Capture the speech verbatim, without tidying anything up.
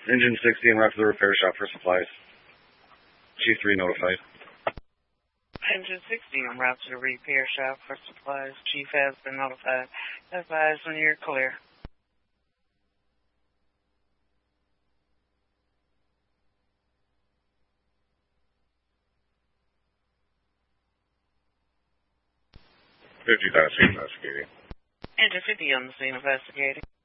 Engine sixty en route to the repair shop for supplies. Chief three notified. Engine sixty en route to the repair shop for supplies. Chief has been notified. Advise when you're clear. fifty-five, scene investigating. Engine fifty on the scene investigating.